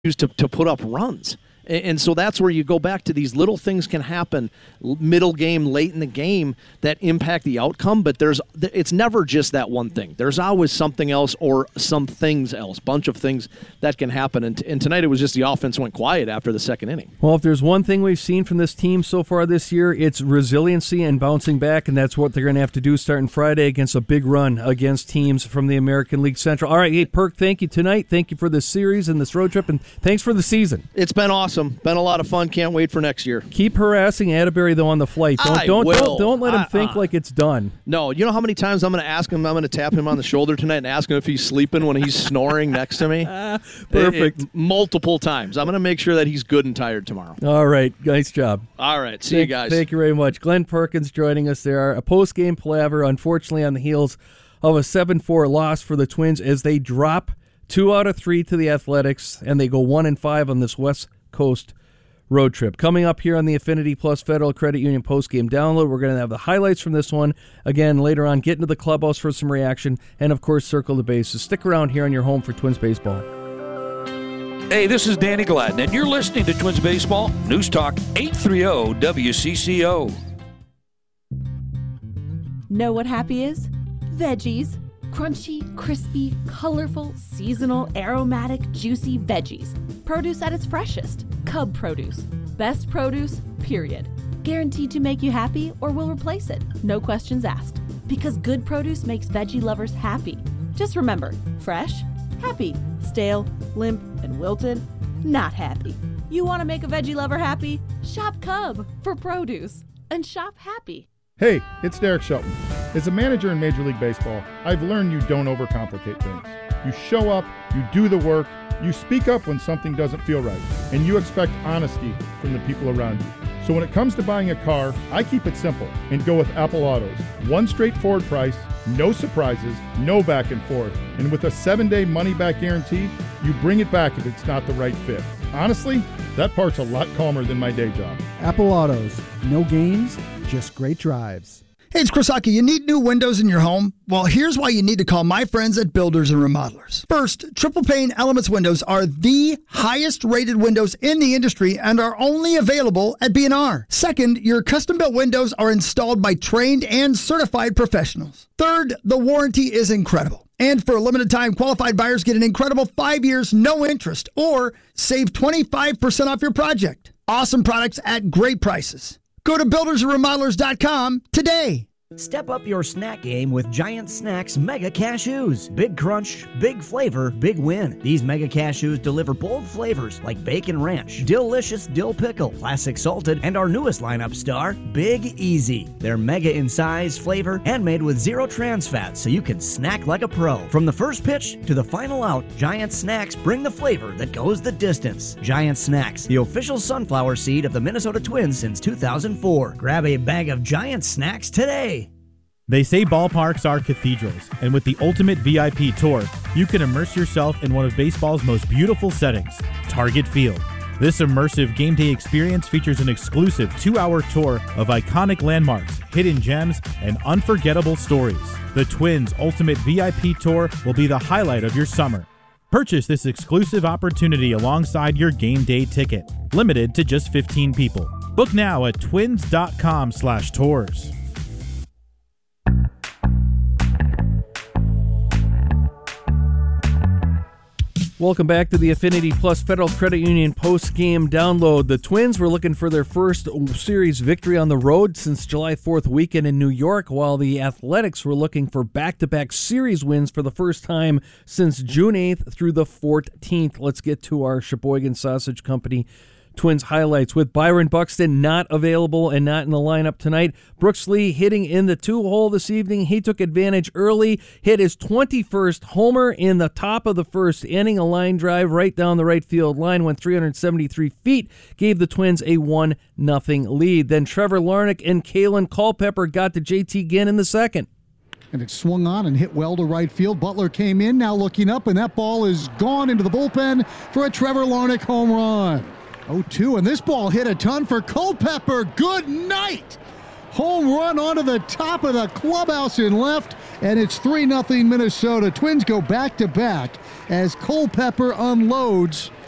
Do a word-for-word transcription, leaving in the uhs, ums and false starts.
to, to put up runs. And so that's where you go back to these little things can happen middle game, late in the game that impact the outcome, but there's it's never just that one thing. There's always something else or some things else, bunch of things that can happen. And, and tonight it was just the offense went quiet after the second inning. Well, if there's one thing we've seen from this team so far this year, it's resiliency and bouncing back, and that's what they're going to have to do starting Friday against a big run against teams from the American League Central. All right, hey, Perk, thank you tonight. Thank you for this series and this road trip, and thanks for the season. It's been awesome. Been a lot of fun. Can't wait for next year. Keep harassing Atterbury, though, on the flight. Don't I don't, will. don't don't let him uh, think uh, like it's done. No, you know how many times I'm going to ask him, I'm going to tap him on the shoulder tonight and ask him if he's sleeping when he's snoring next to me? Perfect. It, it, multiple times. I'm going to make sure that he's good and tired tomorrow. All right. Nice job. All right. See thank, you guys. Thank you very much. Glenn Perkins joining us there. A post-game palaver, unfortunately, on the heels of a seven four loss for the Twins as they drop two out of three to the Athletics, and they go one and five on this West Coast road trip. Coming up here on the Affinity Plus Federal Credit Union post-game download, we're going to have the highlights from this one. Again, later on, get into the clubhouse for some reaction, and, of course, circle the bases. Stick around here on your home for Twins baseball. Hey, this is Danny Gladden, and you're listening to Twins Baseball, News Talk eight thirty W C C O. Know what happy is? Veggies. Crunchy, crispy, colorful, seasonal, aromatic, juicy veggies. Produce at its freshest. Cub produce. Best produce, period. Guaranteed to make you happy or will replace it. No questions asked. Because good produce makes veggie lovers happy. Just remember, fresh, happy. Stale, limp, and wilted, not happy. You want to make a veggie lover happy? Shop Cub for produce. And shop happy. Hey, it's Derek Shelton. As a manager in Major League Baseball, I've learned you don't overcomplicate things. You show up, you do the work, you speak up when something doesn't feel right, and you expect honesty from the people around you. So when it comes to buying a car, I keep it simple and go with Apple Autos. One straightforward price, no surprises, no back and forth. And with a seven-day money-back guarantee, you bring it back if it's not the right fit. Honestly, that part's a lot calmer than my day job. Apple Autos. No games, just great drives. Hey, it's Chris Hockey. You need new windows in your home? Well, here's why you need to call my friends at Builders and Remodelers. First, triple pane Elements windows are the highest rated windows in the industry and are only available at B and R. Second, your custom built windows are installed by trained and certified professionals. Third, the warranty is incredible. And for a limited time, qualified buyers get an incredible five years, no interest, or save twenty-five percent off your project. Awesome products at great prices. Go to builders and remodelers dot com today. Step up your snack game with Giant Snacks Mega Cashews. Big crunch, big flavor, big win. These Mega Cashews deliver bold flavors like bacon ranch, delicious dill pickle, classic salted, and our newest lineup star, Big Easy. They're mega in size, flavor, and made with zero trans fat so you can snack like a pro. From the first pitch to the final out, Giant Snacks bring the flavor that goes the distance. Giant Snacks, the official sunflower seed of the Minnesota Twins since two thousand four. Grab a bag of Giant Snacks today. They say ballparks are cathedrals, and with the Ultimate V I P Tour, you can immerse yourself in one of baseball's most beautiful settings, Target Field. This immersive game day experience features an exclusive two-hour tour of iconic landmarks, hidden gems, and unforgettable stories. The Twins' Ultimate V I P Tour will be the highlight of your summer. Purchase this exclusive opportunity alongside your game day ticket, limited to just fifteen people. Book now at twins.com slash tours. Welcome back to the Affinity Plus Federal Credit Union post-game download. The Twins were looking for their first series victory on the road since July fourth weekend in New York, while the Athletics were looking for back-to-back series wins for the first time since June eighth through the fourteenth. Let's get to our Sheboygan Sausage Company Twins highlights. With Byron Buxton not available and not in the lineup tonight, Brooks Lee hitting in the two-hole this evening. He took advantage early, hit his twenty-first homer in the top of the first inning. A line drive right down the right field line, went three hundred seventy-three feet, gave the Twins a one nothing lead. Then Trevor Larnach and Kalen Culpepper got to J T Ginn in the second. And it swung on and hit well to right field. Butler came in, now looking up, and that ball is gone into the bullpen for a Trevor Larnach home run. oh two, and this ball hit a ton for Culpepper. Good night! Home run onto the top of the clubhouse in left, and it's three nothing Minnesota. Twins go back-to-back as Culpepper unloads